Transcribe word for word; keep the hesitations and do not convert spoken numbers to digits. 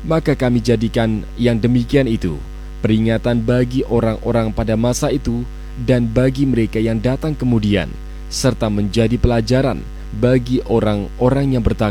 Maka kami jadikan yang demikian itu peringatan bagi orang-orang pada masa itu dan bagi mereka yang datang kemudian, serta menjadi pelajaran bagi orang-orang yang bertakwa.